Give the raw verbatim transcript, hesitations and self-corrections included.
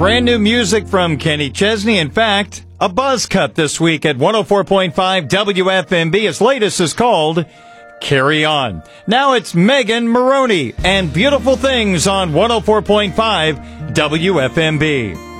brand new music from Kenny Chesney. In fact, a buzz cut this week at one oh four point five W F M B. His latest is called Carry On. Now it's Megan Moroney and Beautiful Things on one oh four point five W F M B.